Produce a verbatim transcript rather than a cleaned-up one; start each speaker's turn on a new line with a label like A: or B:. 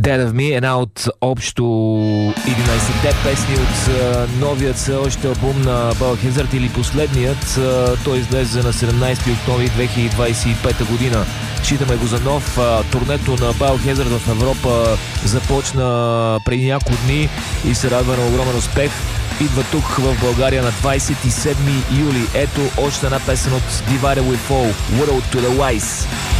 A: Dead of Me, една от общо единайсетте песни от новият все още албум на Biohazard, или последният. Той излезе на седемнайсети октомври две хиляди двайсет и пета година. Считаме го за нов. Турнето на Biohazard в Европа започна преди няколко дни и се радва на огромен успех. Идва тук в България на двайсет и седми юли. Ето още една песен от Divided We Fall, World to the Wise.